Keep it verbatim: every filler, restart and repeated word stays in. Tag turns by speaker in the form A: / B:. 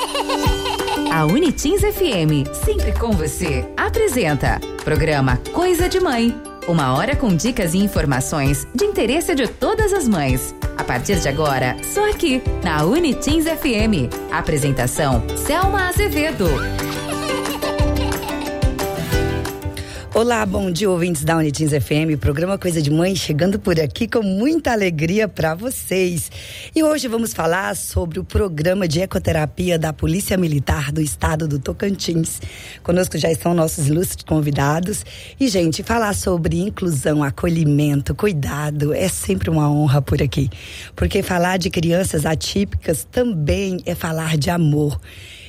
A: A Unitins F M, sempre com você, apresenta programa Coisa de Mãe. Uma hora com dicas e informações de interesse de todas as mães. A partir de agora, só aqui, na Unitins F M. Apresentação, Selma Azevedo.
B: Olá, bom dia, ouvintes da Unitins F M, programa Coisa de Mãe, chegando por aqui com muita alegria para vocês. E hoje vamos falar sobre o programa de ecoterapia da Polícia Militar do Estado do Tocantins. Conosco já estão nossos ilustres convidados. E, gente, falar sobre inclusão, acolhimento, cuidado é sempre uma honra por aqui. Porque falar de crianças atípicas também é falar de amor.